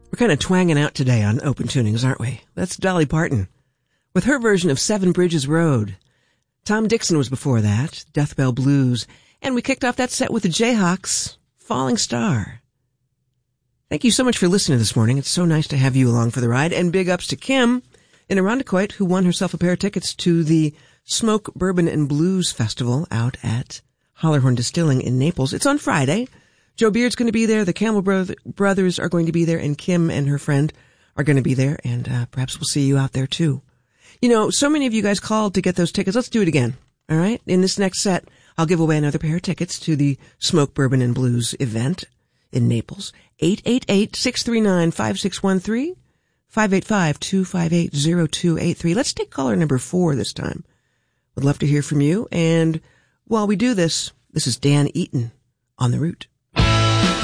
We're kind of twanging out today on Open Tunings, aren't we? That's Dolly Parton with her version of Seven Bridges Road. Tom Dixon was before that, Death Bell Blues. And we kicked off that set with the Jayhawks, Falling Star. Thank you so much for listening this morning. It's so nice to have you along for the ride. And big ups to Kim in Irondequoit, who won herself a pair of tickets to the Smoke, Bourbon, and Blues Festival out at Hollerhorn Distilling in Naples. It's on Friday. Joe Beard's going to be there. The Campbell brothers are going to be there. And Kim and her friend are going to be there. And perhaps we'll see you out there, too. You know, so many of you guys called to get those tickets. Let's do it again. All right? In this next set, I'll give away another pair of tickets to the Smoke, Bourbon, and Blues event in Naples. 888-639-5613, 585-258-0283. Let's take caller number 4 this time. Would love to hear from you. And while we do this, this is Dan Eaton on the route.